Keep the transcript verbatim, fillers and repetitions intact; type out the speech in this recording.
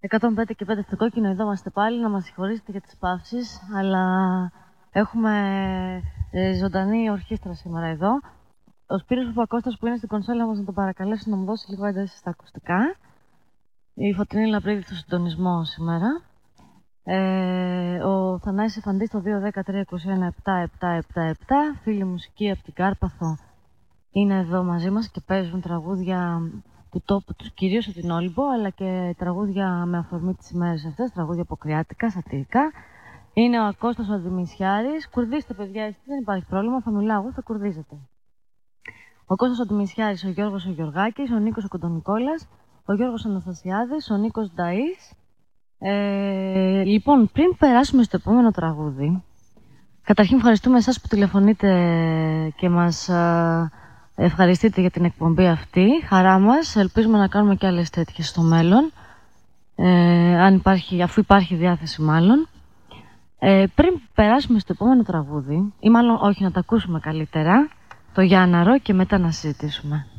εκατόν πέντε και πέντε στο κόκκινο, εδώ είμαστε πάλι. Να μας συγχωρήσετε για τις παύσεις, αλλά έχουμε ε, ζωντανή ορχήστρα σήμερα εδώ. Ο Σπύρος Παπακώστας που είναι στην κονσόλα μας να τον παρακαλέσω να μου δώσει λίγο ένταση στα ακουστικά. Η Φωτεινή Λαμπρίδη στο συντονισμό σήμερα. Ε, ο Θανάσης Εφαντής στο δύο δέκα τρία είκοσι ένα επτά επτά επτά επτά. Φίλοι μουσικοί από την Κάρπαθο είναι εδώ μαζί μας και παίζουν τραγούδια του τόπου τους, κυρίως από την Όλυμπο, αλλά και τραγούδια με αφορμή τις ημέρες αυτές, τραγούδια αποκριάτικα, σατυρικά. Είναι ο Κώστας ο Αντιμισιάρης. Κουρδίστε, παιδιά, εσείς, δεν υπάρχει πρόβλημα, θα μιλάω εγώ, θα κουρδίζετε. Ο Κώστας ο Αντιμισιάρης, ο Γιώργος ο Γιωργάκης, ο Νίκος ο Κοντονικόλας, ο Γιώργος Αναστασιάδης, ο Νίκος Νταΐς. Ε, λοιπόν, πριν περάσουμε στο επόμενο τραγούδι, καταρχήν ευχαριστούμε εσάς που τηλεφωνείτε και μας α, ευχαριστείτε για την εκπομπή αυτή. Χαρά μας, ελπίζουμε να κάνουμε και άλλες τέτοιες στο μέλλον, ε, αν υπάρχει, αφού υπάρχει διάθεση μάλλον. Ε, πριν περάσουμε στο επόμενο τραγούδι, ή μάλλον όχι, να τα ακούσουμε καλύτερα, το Γιάνναρο, και μετά να συζητήσουμε.